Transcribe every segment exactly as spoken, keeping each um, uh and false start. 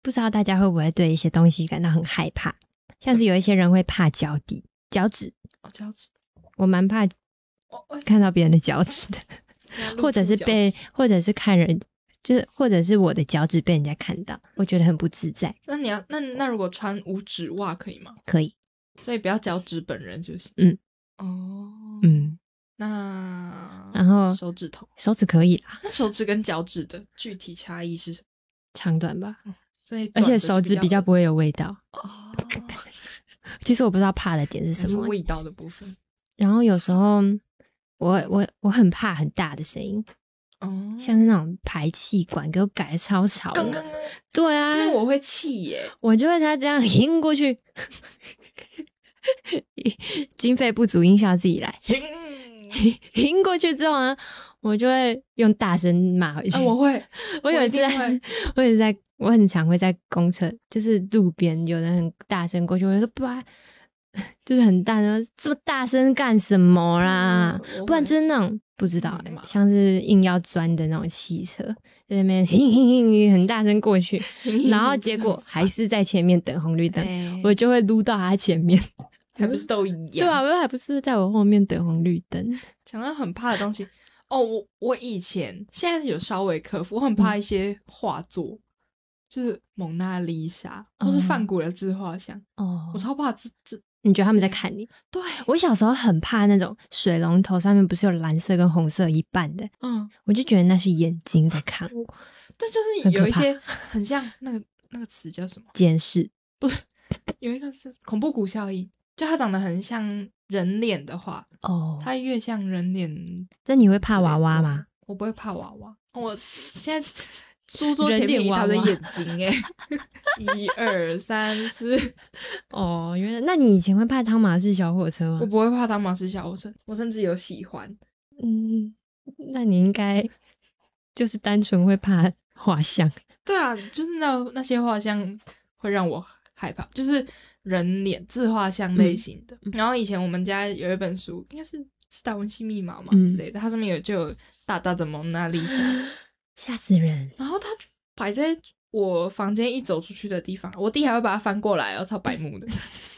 不知道大家会不会对一些东西感到很害怕，像是有一些人会怕脚底脚趾哦，脚趾， 我蛮怕看到别人的脚趾的，或者是被或者是看人就是或者是我的脚趾被人家看到，我觉得很不自在。 那你要那那如果穿五指袜可以吗？ 可以， 所以不要脚趾本人就行。 嗯， 哦， 嗯， 那然后手指头， 手指可以啦。 那手指跟脚趾的具体差异是什么？ 长短吧， 嗯，所以而且手指比较不会有味道。 哦， 其实我不知道怕的点是什么， 味道的部分。 然后有时候我我我很怕很大的声音，哦，像是那种排气管给我改的超吵的，对啊， 那我会气耶， 我就会他这样hin过去，经费不足，音效自己来，hin过去之后呢，我就会用大声骂回去。 啊，我会， 我有一次在，我也是在，我很常会在公车，就是路边有人很大声过去，我就说不然。就是很大声，这么大声干什么啦？嗯、不然就是那种不知道、欸嗯，像是硬要钻的那种汽车，在那边嘿嘿嘿很大声过去，然后结果还是在前面等红绿灯，我就会撸到他前面， 还不是都一样？ 对啊，我还不是在我后面等红绿灯。 讲到很怕的东西哦，我我以前现在有稍微克服，我很怕一些画作。嗯，就是蒙娜丽莎、哦、或是梵谷的自画像哦，我超怕这这。 你觉得他们在看你？ 对， 我小时候很怕那种水龙头上面不是有蓝色跟红色一半的，嗯，我就觉得那是眼睛在看我。 但就是有一些很像那个那个词叫什么？ 监视？ 不是，有一个是恐怖谷效应，就它长得很像人脸的话，哦，它越像人脸。 那你会怕娃娃吗？ 我不会怕娃娃，我现在。书桌前面一大堆眼睛哎，一二三四， 哦，原来那你以前会怕汤马士小火车吗？ 我不会怕汤马士小火车，我甚至有喜欢。 嗯，那你应该就是单纯会怕画像。 对啊，就是那那些画像会让我害怕，就是人脸自画像类型的、嗯。然后以前我们家有一本书，应该是是达文西密码嘛、嗯、之类的，它上面有就有大大的蒙娜丽莎。 吓死人！ 然后他摆在我房间一走出去的地方，我弟还会把它翻过来，哦，超白目的。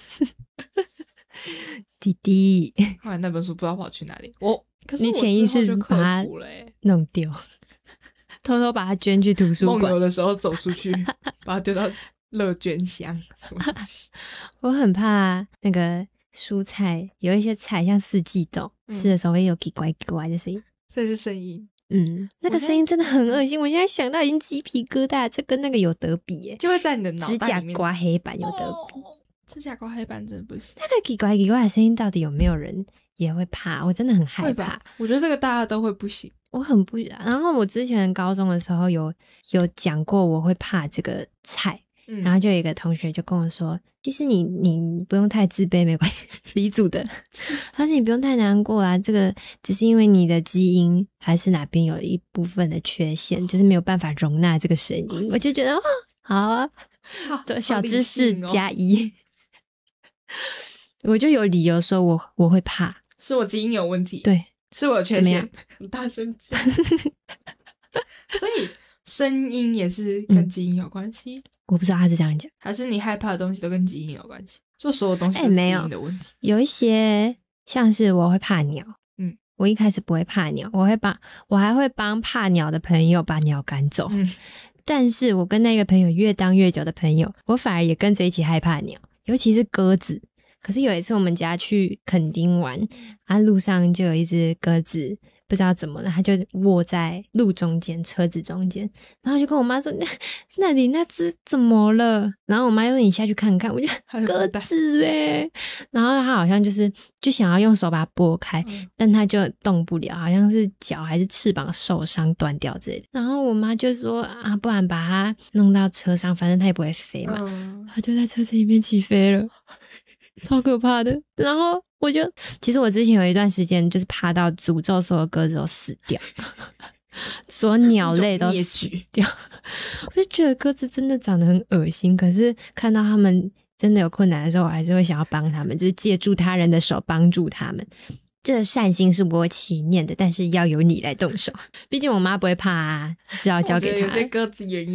弟弟， 后来那本书不知道跑去哪里，我可是你潜意识就把它弄丢，偷偷把它捐去图书馆。 梦游的时候走出去，把它丢到乐捐箱。什么东西？ 我很怕那个蔬菜，有一些菜像四季豆、嗯，吃的时候会有叽呱叽呱的声音， 这是声音。 嗯，那个声音真的很恶心，我现在想到已经鸡皮疙瘩，这跟那个有得比耶， 就会在你的脑袋里面。 指甲刮黑板有得比， 哦、指甲刮黑板真的不行。 那个奇怪奇怪的声音到底有没有人也会怕？我真的很害怕。 我觉得这个大家都会不行， 我很不。然后我之前高中的时候有有讲过我会怕这个菜。嗯、然后就有一个同学就跟我说，其实你你不用太自卑，没关系。黎组的，他说你不用太难过啊，这个只是因为你的基因还是哪边有一部分的缺陷，就是没有办法容纳这个声音。哦、我就觉得哦，好啊，好小知识加一，我就有理由说我我会怕， 是我基因有问题， 对， 是我有缺陷，很大声讲，所以。声音也是跟基因有关系、嗯， 我不知道他是这样讲， 还是你害怕的东西都跟基因有关系？就所有东西都是基因的问题。 欸、有, 有一些像是我会怕鸟，嗯，我一开始不会怕鸟，我会帮，我还会帮怕鸟的朋友把鸟赶走。嗯，但是我跟那个朋友越当越久的朋友，我反而也跟着一起害怕鸟，尤其是鸽子。可是有一次我们家去垦丁玩，啊，路上就有一只鸽子。不知道怎么了，他就卧在路中间，车子中间，然后就跟我妈说：“那那里那只怎么了？”然后我妈又说：“你下去看看。”我就鸽子诶，然后他好像就是就想要用手把它拨开、嗯，但他就动不了，好像是脚还是翅膀受伤断掉之类的。然后我妈就说：“啊，不然把它弄到车上，反正它也不会飞嘛。嗯”他就在车子里面起飞了，超可怕的。然后。我就其实我之前有一段时间就是怕到诅咒所有鸽子都死掉，所有鸟类都死掉，我就觉得鸽子真的长得很恶心。可是看到他们真的有困难的时候，我还是会想要帮他们，就是借助他人的手帮助他们。这善心是我起念的，但是要由你来动手，毕竟我妈不会怕啊，是要交给他。 有些鸽子远